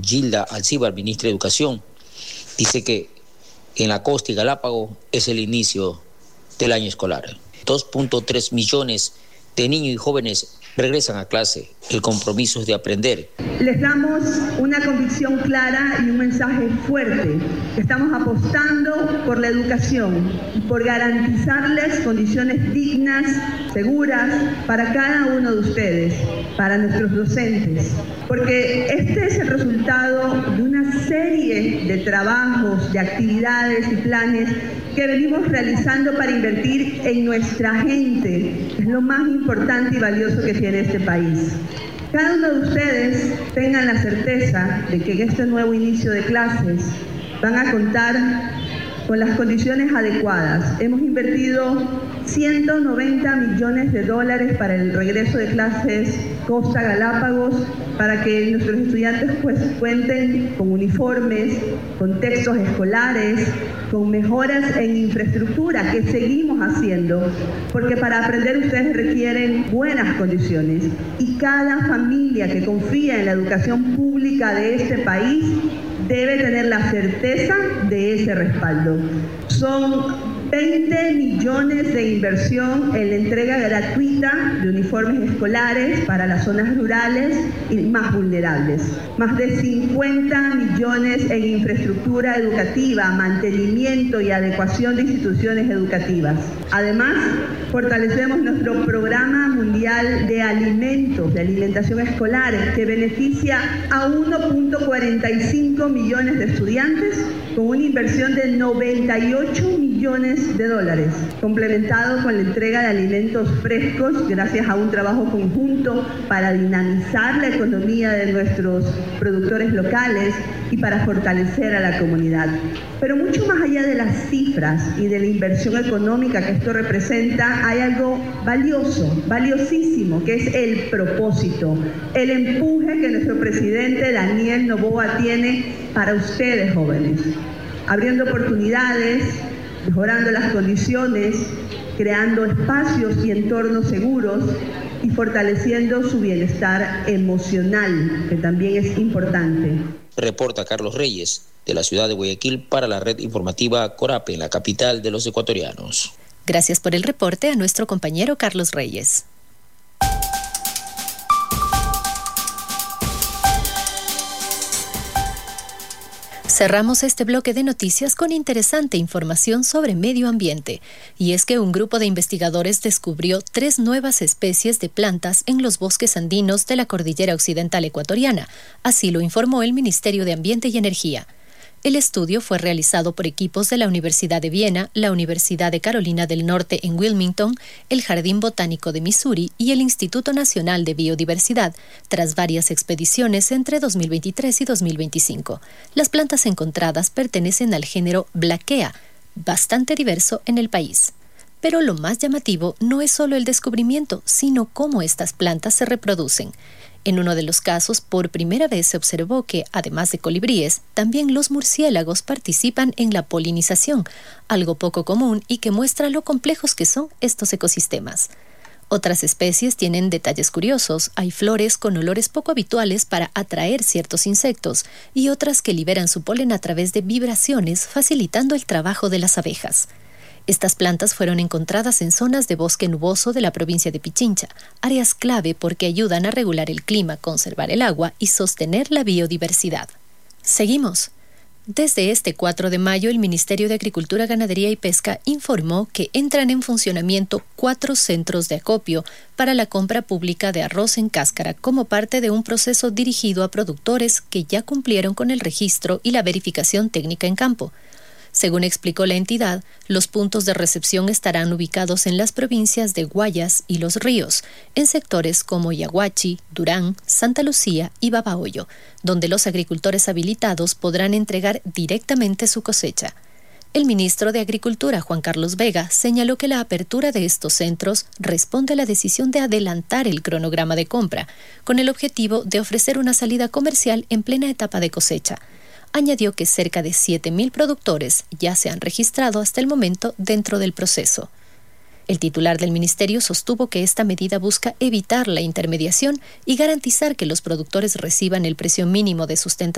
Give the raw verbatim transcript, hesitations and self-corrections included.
Gilda Alcíbar, ministra de Educación, dice que en la costa y Galápagos es el inicio del año escolar. dos punto tres millones de niños y jóvenes regresan a clase. El compromiso es de aprender. Les damos una convicción clara y un mensaje fuerte. Estamos apostando por la educación y por garantizarles condiciones dignas, seguras para cada uno de ustedes, para nuestros docentes. Porque este es el resultado de una serie de trabajos, de actividades y planes que venimos realizando para invertir en nuestra gente. Es lo más importante y valioso que tiene este país. Cada uno de ustedes tengan la certeza de que en este nuevo inicio de clases van a contar con las condiciones adecuadas. Hemos invertido ciento noventa millones de dólares para el regreso de clases Costa Galápagos, para que nuestros estudiantes pues cuenten con uniformes, con textos escolares, con mejoras en infraestructura que seguimos haciendo, porque para aprender ustedes requieren buenas condiciones y cada familia que confía en la educación pública de este país debe tener la certeza de ese respaldo. Son veinte millones de inversión en la entrega gratuita de uniformes escolares para las zonas rurales y más vulnerables. Más de cincuenta millones en infraestructura educativa, mantenimiento y adecuación de instituciones educativas. Además, fortalecemos nuestro programa mundial de alimentos, de alimentación escolar, que beneficia a uno punto cuarenta y cinco millones de estudiantes con una inversión de noventa y ocho millones de dólares, complementado con la entrega de alimentos frescos gracias a un trabajo conjunto para dinamizar la economía de nuestros productores locales y para fortalecer a la comunidad. Pero mucho más allá de las cifras y de la inversión económica que esto representa, hay algo valioso, valiosísimo, que es el propósito, el empuje que nuestro presidente Daniel Noboa tiene para ustedes, jóvenes, abriendo oportunidades, mejorando las condiciones, creando espacios y entornos seguros y fortaleciendo su bienestar emocional, que también es importante. Reporta Carlos Reyes, de la ciudad de Guayaquil, para la red informativa Corape, en la capital de los ecuatorianos. Gracias por el reporte a nuestro compañero Carlos Reyes. Cerramos este bloque de noticias con interesante información sobre medio ambiente, y es que un grupo de investigadores descubrió tres nuevas especies de plantas en los bosques andinos de la cordillera occidental ecuatoriana, así lo informó el Ministerio de Ambiente y Energía. El estudio fue realizado por equipos de la Universidad de Viena, la Universidad de Carolina del Norte en Wilmington, el Jardín Botánico de Missouri y el Instituto Nacional de Biodiversidad, tras varias expediciones entre dos mil veintitrés y dos mil veinticinco. Las plantas encontradas pertenecen al género Blakea, bastante diverso en el país. Pero lo más llamativo no es solo el descubrimiento, sino cómo estas plantas se reproducen. En uno de los casos, por primera vez se observó que, además de colibríes, también los murciélagos participan en la polinización, algo poco común y que muestra lo complejos que son estos ecosistemas. Otras especies tienen detalles curiosos. Hay flores con olores poco habituales para atraer ciertos insectos y otras que liberan su polen a través de vibraciones, facilitando el trabajo de las abejas. Estas plantas fueron encontradas en zonas de bosque nuboso de la provincia de Pichincha, áreas clave porque ayudan a regular el clima, conservar el agua y sostener la biodiversidad. Seguimos. Desde este cuatro de mayo, el Ministerio de Agricultura, Ganadería y Pesca informó que entran en funcionamiento cuatro centros de acopio para la compra pública de arroz en cáscara como parte de un proceso dirigido a productores que ya cumplieron con el registro y la verificación técnica en campo. Según explicó la entidad, los puntos de recepción estarán ubicados en las provincias de Guayas y Los Ríos, en sectores como Yaguachi, Durán, Santa Lucía y Babahoyo, donde los agricultores habilitados podrán entregar directamente su cosecha. El ministro de Agricultura, Juan Carlos Vega, señaló que la apertura de estos centros responde a la decisión de adelantar el cronograma de compra, con el objetivo de ofrecer una salida comercial en plena etapa de cosecha. Añadió que cerca de siete mil productores ya se han registrado hasta el momento dentro del proceso. El titular del ministerio sostuvo que esta medida busca evitar la intermediación y garantizar que los productores reciban el precio mínimo de sustentación